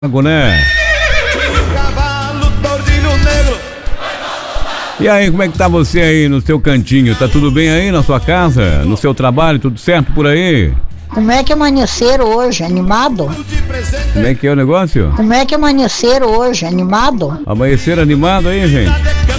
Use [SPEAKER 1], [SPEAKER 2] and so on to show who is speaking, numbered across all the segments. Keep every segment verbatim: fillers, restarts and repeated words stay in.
[SPEAKER 1] Né? E aí, como é que tá você aí no seu cantinho? Tá tudo bem aí na sua casa? No seu trabalho, tudo certo por aí?
[SPEAKER 2] Como é que amanheceram hoje? Animado?
[SPEAKER 1] Como é que é o negócio?
[SPEAKER 2] Como é que amanheceram hoje? Animado?
[SPEAKER 1] Amanhecer animado aí, gente?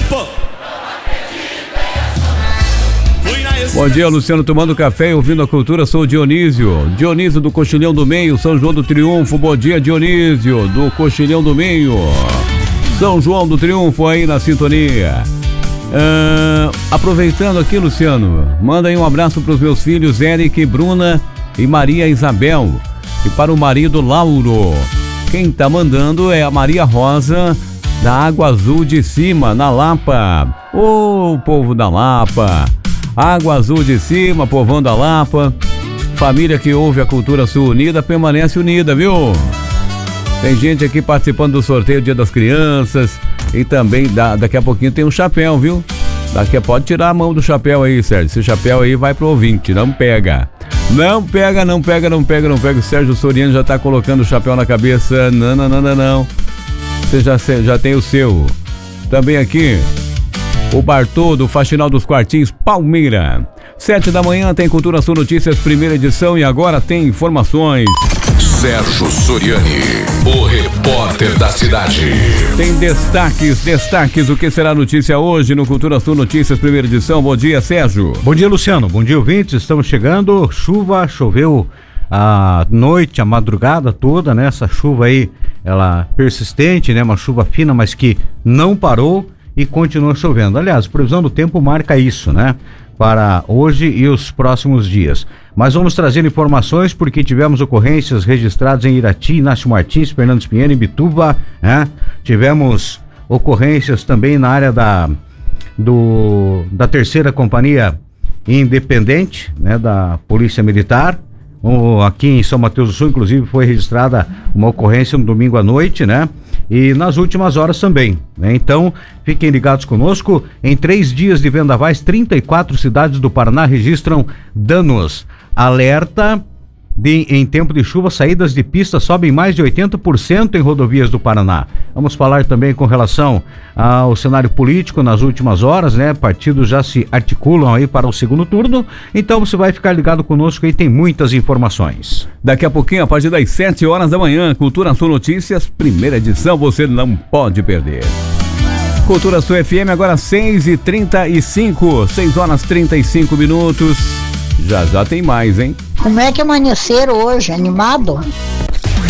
[SPEAKER 1] Bom dia, Luciano, tomando café e ouvindo a cultura, sou o Dionísio. Dionísio do Coxilhão do Meio, São João do Triunfo. Bom dia, Dionísio do Coxilhão do Meio. São João do Triunfo aí na sintonia. Ah, aproveitando aqui, Luciano, manda aí um abraço para os meus filhos Eric, Bruna e Maria Isabel. E para o marido Lauro. Quem tá mandando é a Maria Rosa, da Água Azul de Cima, na Lapa. Ô, povo da Lapa. Água Azul de Cima, povão da Lapa. Família que ouve a Cultura Sul Unida permanece unida, viu? Tem gente aqui participando do sorteio Dia das Crianças. E também da, daqui a pouquinho tem um chapéu, viu? Daqui a pode tirar a mão do chapéu aí, Sérgio. Esse chapéu aí vai pro ouvinte, não pega. Não pega, não pega, não pega, não pega. O Sérgio Soriano já tá colocando o chapéu na cabeça. Não, não, não, não, não. Você já, já tem o seu. Também aqui o Bartô do Faxinal dos Quartinhos, Palmeira. Sete da manhã tem Cultura Sul Notícias, primeira edição, e agora tem informações.
[SPEAKER 3] Sérgio Soriani, o repórter da cidade.
[SPEAKER 1] Tem destaques, destaques, o que será notícia hoje no Cultura Sul Notícias, primeira edição. Bom dia, Sérgio.
[SPEAKER 4] Bom dia, Luciano. Bom dia, ouvintes. Estamos chegando. Chuva, choveu a noite, a madrugada toda, né? Essa chuva aí, ela persistente, né? Uma chuva fina, mas que não parou e continua chovendo. Aliás, a previsão do tempo marca isso, né? Para hoje e os próximos dias. Mas vamos trazer informações porque tivemos ocorrências registradas em Irati, Inácio Martins, Fernando Espinheiro, em Bituba, né? Tivemos ocorrências também na área da, do, da terceira companhia independente, né? Da Polícia Militar. O, aqui em São Mateus do Sul, inclusive, foi registrada uma ocorrência no domingo à noite, né? E nas últimas horas também, né? Então, fiquem ligados conosco. Em três dias de vendavais, trinta e quatro cidades do Paraná registram danos. Alerta de, em tempo de chuva, saídas de pista sobem mais de oitenta por cento em rodovias do Paraná. Vamos falar também com relação ao cenário político nas últimas horas, né? Partidos já se articulam aí para o segundo turno, então você vai ficar ligado conosco e tem muitas informações.
[SPEAKER 1] Daqui a pouquinho, a partir das sete horas da manhã, Cultura Sul Notícias, primeira edição, você não pode perder. Cultura Sul F M, agora seis e trinta e cinco, seis horas e trinta e cinco minutos. Já já tem mais, hein?
[SPEAKER 2] Como é que amanheceram hoje? Animado?